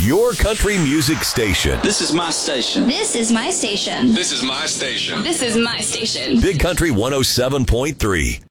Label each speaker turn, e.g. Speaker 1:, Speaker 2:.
Speaker 1: Your country music station.
Speaker 2: This is my station.
Speaker 3: This is my station.
Speaker 4: This is my station.
Speaker 5: This is my station.
Speaker 1: Big Country 107.3.